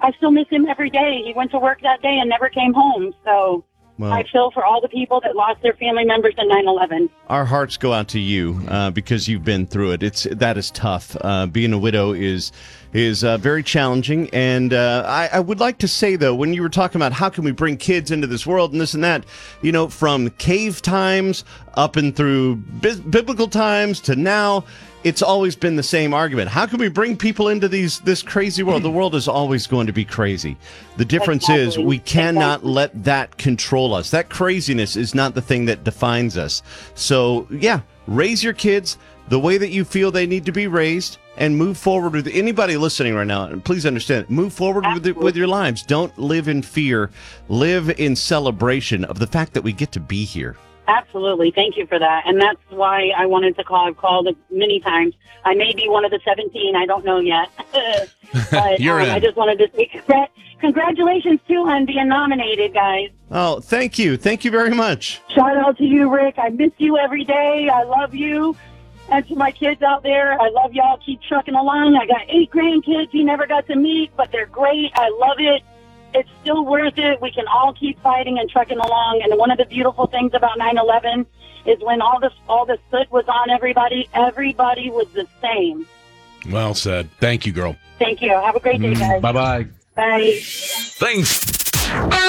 I still miss him every day. He went to work that day and never came home. So Well, I feel for all the people that lost their family members in 9/11. our hearts go out to you because you've been through it. That is tough. Being a widow is very challenging. And I would like to say, though, when you were talking about how can we bring kids into this world and this and that, from cave times up and through biblical times to now, it's always been the same argument. How can we bring people into this crazy world? The world is always going to be crazy. The difference is we cannot let that control us. That craziness is not the thing that defines us. So, yeah, raise your kids the way that you feel they need to be raised and move forward with anybody listening right now. And please understand, move forward with your lives. Don't live in fear. Live in celebration of the fact that we get to be here. Absolutely. Thank you for that. And that's why I wanted to call. I've called many times. I may be one of the 17. I don't know yet. But I just wanted to say congratulations, too, on being nominated, guys. Oh, thank you. Thank you very much. Shout out to you, Rick. I miss you every day. I love you. And to my kids out there, I love y'all. Keep trucking along. I got 8 grandkids you never got to meet, but they're great. I love it. It's still worth it. We can all keep fighting and trucking along. And one of the beautiful things about 9/11 is when all the soot was on everybody was the same. Well said. Thank you, girl. Thank you. Have a great day, guys. Bye-bye. Bye. Thanks.